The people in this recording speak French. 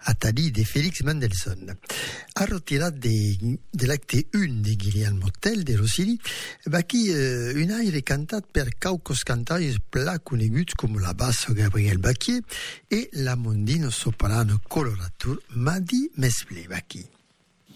Atali de Félix Mendelssohn. Ha retirat de l'acte 1 de Guglielmo Tell de Rossini, qui un aire cantat per caucos cantaires pla coneguts com la basso Gabriel Bacquier e la mondino soprano coloratur Madi Mesple Bacchi.